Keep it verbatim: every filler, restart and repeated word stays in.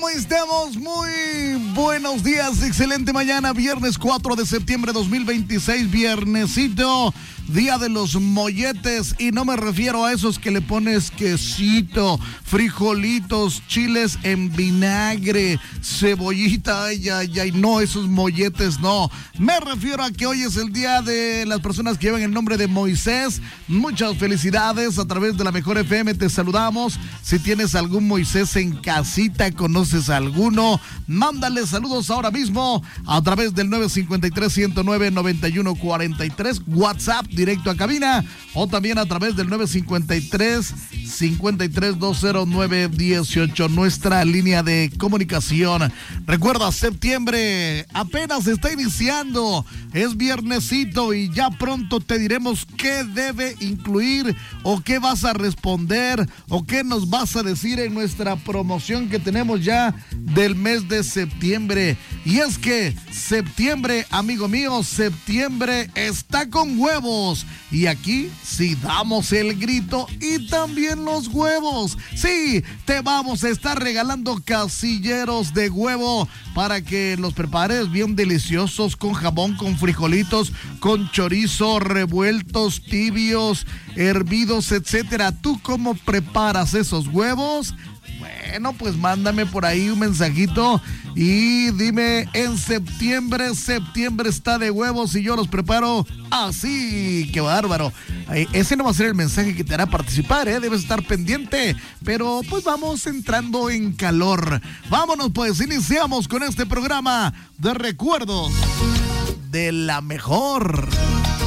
¿Cómo estamos? Muy buenos días, excelente mañana, viernes cuatro de septiembre de dos mil veintiséis, viernesito, día de los molletes, y no me refiero a esos que le pones quesito, frijolitos, chiles en vinagre, cebollita, ay, ay, ay, no, esos molletes no. Me refiero a que hoy es el día de las personas que llevan el nombre de Moisés. Muchas felicidades, a través de la Mejor F M te saludamos. Si tienes algún Moisés en casita, conoces a alguno, mándale saludos ahora mismo a través del nueve cinco tres, ciento nueve, noventa y uno cuarenta y tres, WhatsApp directo a cabina, o también a través del nueve cinco tres, cincuenta y tres, veinte nueve dieciocho, nuestra línea de comunicación. Recuerda, septiembre apenas está iniciando, es viernesito y ya pronto te diremos qué debe incluir o qué vas a responder o qué nos vas a decir en nuestra promoción que tenemos ya del mes de septiembre. Y es que septiembre, amigo mío, septiembre está con huevos. Y aquí sí damos el grito y también los huevos. Sí, te vamos a estar regalando casilleros de huevo para que los prepares bien deliciosos, con jamón, con frijolitos, con chorizo, revueltos, tibios, hervidos, etcétera. ¿Tú cómo preparas esos huevos? Bueno, pues mándame por ahí un mensajito y dime, en septiembre, septiembre está de huevos y yo los preparo así. ¡Qué bárbaro! Ese no va a ser el mensaje que te hará participar, ¿eh? Debes estar pendiente, pero pues vamos entrando en calor. Vámonos pues, iniciamos con este programa de recuerdos de la mejor.